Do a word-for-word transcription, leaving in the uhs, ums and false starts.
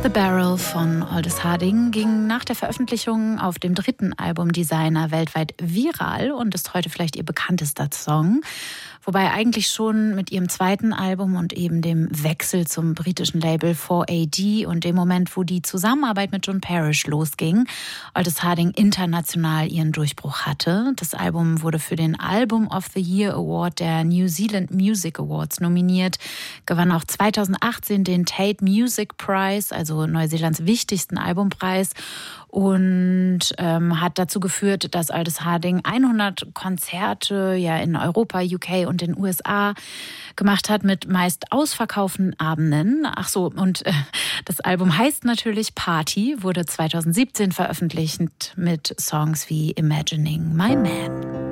The Barrel von Aldous Harding ging nach der Veröffentlichung auf dem dritten Album Designer weltweit viral und ist heute vielleicht ihr bekanntester Song. Wobei eigentlich schon mit ihrem zweiten Album und eben dem Wechsel zum britischen Label four A D und dem Moment, wo die Zusammenarbeit mit John Parish losging, Aldous Harding international ihren Durchbruch hatte. Das Album wurde für den Album of the Year Award der New Zealand Music Awards nominiert, gewann auch zweitausendachtzehn den Tate Music Prize, also Neuseelands wichtigsten Albumpreis, und ähm, hat dazu geführt, dass Aldous Harding hundert Konzerte ja in Europa, U K und den U S A gemacht hat mit meist ausverkauften Abenden. Ach so, und äh, das Album heißt natürlich Party, wurde zweitausendsiebzehn veröffentlicht mit Songs wie Imagining My Man.